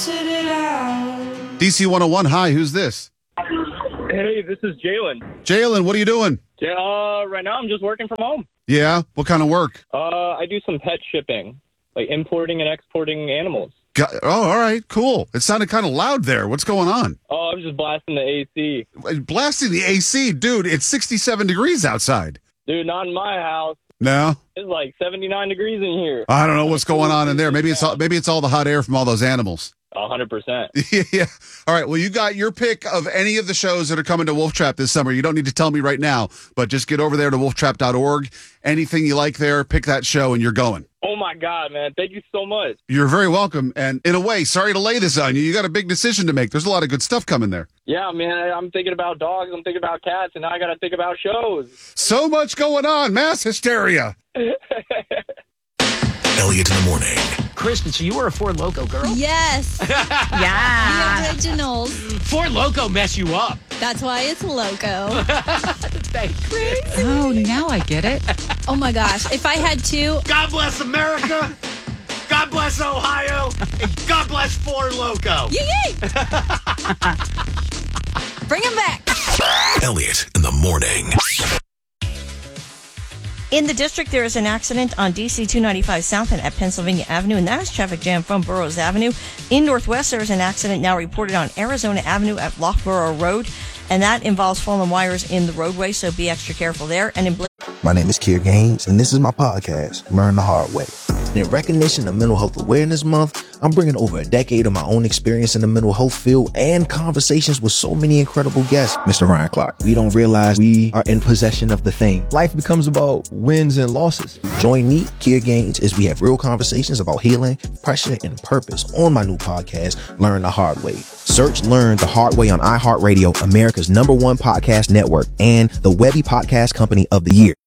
DC 101, hi, who's this? Hey, this is Jalen. Jalen, what are you doing? Right now I'm just working from home. Yeah? What kind of work? I do some pet shipping, like importing and exporting animals. All right, cool. It sounded kind of loud there. What's going on? Oh, I'm just blasting the AC. Blasting the AC? Dude, it's 67 degrees outside. Dude, not in my house. No? It's like 79 degrees in here. I don't know what's going on in there. Maybe it's all the hot air from all those animals. 100%. Yeah. All right. Well, you got your pick of any of the shows that are coming to Wolf Trap this summer. You don't need to tell me right now, but just get over there to wolftrap.org. Anything you like there, pick that show and you're going. Oh, my God, man. Thank you so much. You're very welcome. And in a way, sorry to lay this on you. You got a big decision to make. There's a lot of good stuff coming there. Yeah, man. I'm thinking about dogs. I'm thinking about cats. And now I got to think about shows. So much going on. Mass hysteria. Elliot in the morning. Kristen, so you were a Ford Loco girl? Yes. Yeah. The originals. Ford Loco mess you up. That's why it's Loco. Crazy. Oh, now I get it. Oh my gosh. If I had two. God bless America. God bless Ohio. And God bless Ford Loco. Yay! Bring him back. Elliot in the morning. In the district, there is an accident on DC 295 South and at Pennsylvania Avenue, and that is traffic jam from Burroughs Avenue. In Northwest, there is an accident now reported on Arizona Avenue at Loughborough Road, and that involves fallen wires in the roadway, so be extra careful there. And in My name is Kier Gaines, and this is my podcast, Learn the Hard Way. In recognition of Mental Health Awareness Month, I'm bringing over a decade of my own experience in the mental health field and conversations with so many incredible guests. Mr. Ryan Clark, we don't realize we are in possession of the thing. Life becomes about wins and losses. Join me, Kier Gaines, as we have real conversations about healing, pressure, and purpose on my new podcast, Learn the Hard Way. Search Learn the Hard Way on iHeartRadio, America's #1 podcast network, and the Webby Podcast Company of the Year.